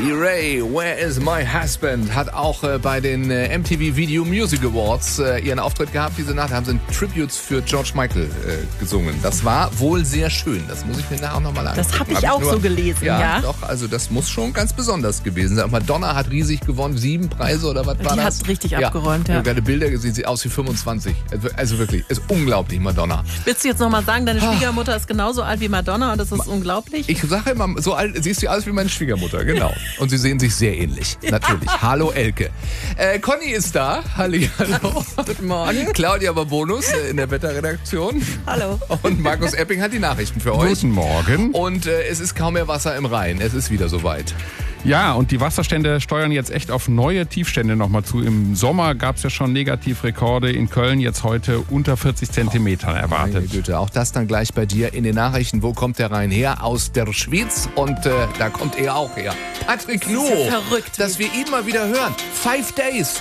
Ray, Where is my husband? Hat auch bei den MTV Video Music Awards ihren Auftritt gehabt diese Nacht. Da haben sie einen Tribute für George Michael gesungen. Das war wohl sehr schön. Das muss ich mir nachher auch nochmal angucken. Das habe ich auch so gelesen, ja. Doch, also das muss schon ganz besonders gewesen sein. Madonna hat riesig gewonnen, 7 Preise oder was war das? Die hat richtig abgeräumt, ja. Ich habe gerade Bilder gesehen, sieht aus wie 25. Also wirklich, ist unglaublich, Madonna. Willst du jetzt nochmal sagen, deine Schwiegermutter ist genauso alt wie Madonna und das ist unglaublich? Ich sage immer, so alt siehst du aus wie meine Schwiegermutter, genau. Und sie sehen sich sehr ähnlich, natürlich. Hallo Elke. Conny ist da. Hallo. Guten Morgen. Claudia Babonus in der Wetterredaktion. Hallo. Und Markus Epping hat die Nachrichten für euch. Guten Morgen. Und es ist kaum mehr Wasser im Rhein. Es ist wieder soweit. Ja, und die Wasserstände steuern jetzt echt auf neue Tiefstände nochmal zu. Im Sommer gab es ja schon Negativrekorde. In Köln jetzt heute unter 40 Zentimetern erwartet. Meine Güte, auch das dann gleich bei dir in den Nachrichten. Wo kommt der Rhein her? Aus der Schweiz. Und da kommt er auch her. Patrick Loh. Das ist ja verrückt. Dass wir ihn mal wieder hören. 5 Days.